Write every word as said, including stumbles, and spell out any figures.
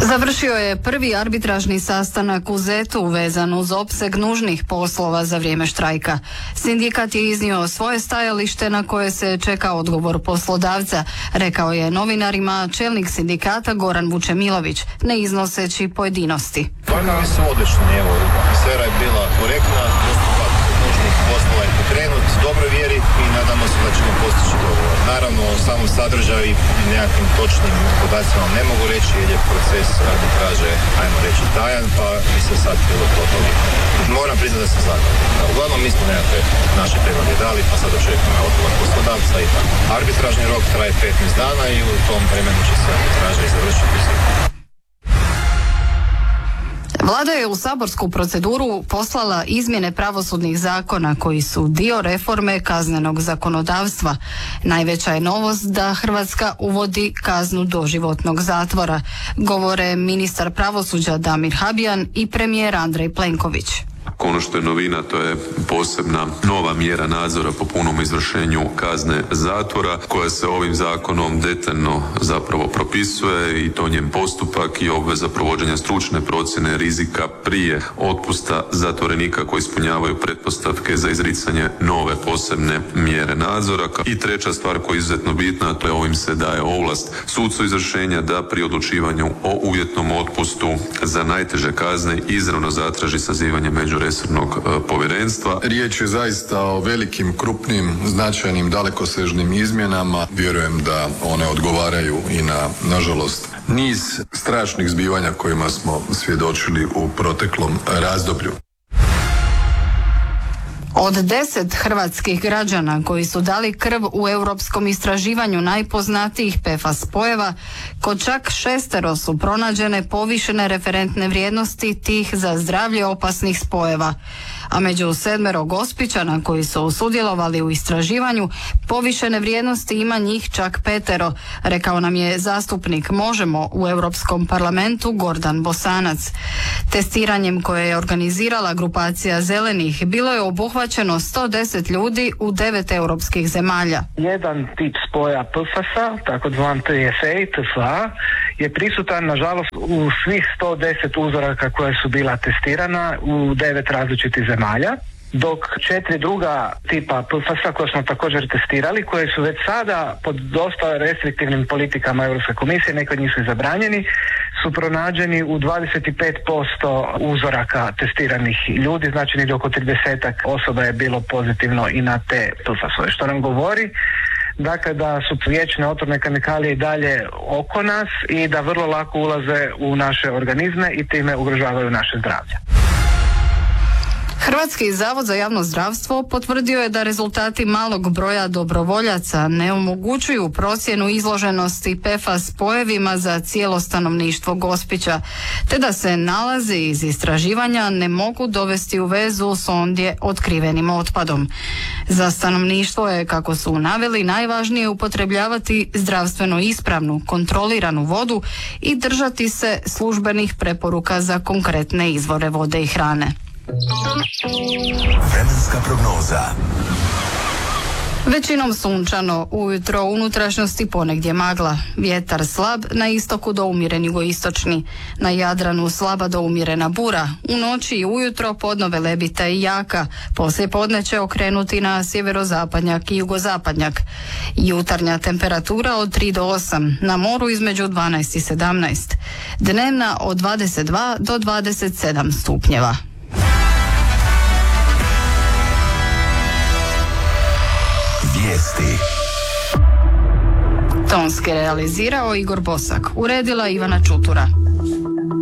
Završio je prvi arbitražni sastanak u Zetu vezan uz opseg nužnih poslova za vrijeme štrajka. Sindikat je iznio svoje stajalište na koje se čeka odgovor poslodavca, rekao je novinarima čelnik sindikata Goran Vučemilović, ne iznoseći pojedinosti. Oni su odlični, evo, atmosfera je bila korektna, postupak nužnih poslova je pokrenut, dobro vjeri i nadamo se da ćemo postići dogovor. Naravno, o samom sadržaju i nekakvim točnim podacima ne mogu reći jer je proces arbitraže, ajmo reći, tajan, pa bi se sad bilo to toliko. Moram priznati da sam zadovoljan. Uglavnom mi smo nekakve naše prijedloge dali, pa sad očekujemo odgovor poslodavca i tako. Arbitražni rok traje petnaest dana i u tom vremenu će se arbitraža i završiti. Vlada je u saborsku proceduru poslala izmjene pravosudnih zakona koji su dio reforme kaznenog zakonodavstva. Najveća je novost da Hrvatska uvodi kaznu doživotnog zatvora, govore ministar pravosuđa Damir Habijan i premijer Andrej Plenković. Ono što je novina, to je posebna nova mjera nadzora po punom izvršenju kazne zatvora koja se ovim zakonom detaljno zapravo propisuje i to njen postupak i obveza provođenja stručne procjene rizika prije otpusta zatvorenika koji ispunjavaju pretpostavke za izricanje nove posebne mjere nadzora. I treća stvar koja je izuzetno bitna, to je ovim se daje ovlast sucu izvršenja da pri odlučivanju o uvjetnom otpustu za najteže kazne izravno zatraži sazivanje međuresornog povjerenstva. Riječ je zaista o velikim, krupnim, značajnim, dalekosežnim izmjenama. Vjerujem da one odgovaraju i na, nažalost, niz strašnih zbivanja kojima smo svjedočili u proteklom razdoblju. Od deset hrvatskih građana koji su dali krv u europskom istraživanju najpoznatijih P F A S spojeva, kod čak šestero su pronađene povišene referentne vrijednosti tih za zdravlje opasnih spojeva. A među sedmero Gospićana koji su sudjelovali u istraživanju, povišene vrijednosti ima njih čak petero, rekao nam je zastupnik Možemo u Europskom parlamentu Gordan Bosanac. Testiranjem koje je organizirala grupacija Zelenih bilo je obuhvaćeno sto deset ljudi u devet europskih zemalja. Jedan tip spoja P F A S-a, takozvan T F A, T F A, je prisutan nažalost u svih sto deset uzoraka koja su bila testirana u devet različitih zemalja, dok četiri druga tipa P F A S-a koje smo također testirali, koje su već sada pod dosta restriktivnim politikama Europske komisije, neki od njih su i zabranjeni, su pronađeni u dvadeset pet posto uzoraka testiranih ljudi, znači negdje oko trideset osoba je bilo pozitivno i na te P F A S-ove, što nam govori dakle da su vječne otrovne kemikalije i dalje oko nas i da vrlo lako ulaze u naše organizme i time ugrožavaju naše zdravlje. Hrvatski zavod za javno zdravstvo potvrdio je da rezultati malog broja dobrovoljaca ne omogućuju procjenu izloženosti P F A S spojevima za cijelo stanovništvo Gospića, te da se nalazi iz istraživanja ne mogu dovesti u vezu s ondje otkrivenim otpadom. Za stanovništvo je, kako su naveli, najvažnije upotrebljavati zdravstveno ispravnu, kontroliranu vodu i držati se službenih preporuka za konkretne izvore vode i hrane. Vremenska prognoza. Većinom sunčano, ujutro u unutrašnjosti ponegdje magla, vjetar slab, na istoku do umjeren jugoistočni, na Jadranu slaba do umjerena bura, u noći i ujutro podnove lebita i jaka, poslije podne će okrenuti na sjeverozapadnjak i jugozapadnjak. Jutarnja temperatura od tri do osam, na moru između dvanaest i sedamnaest, dnevna od dvadeset dva do dvadeset sedam stupnjeva. Vijesti. Tonski realizirao Igor Bosak, uredila Ivana Čutura.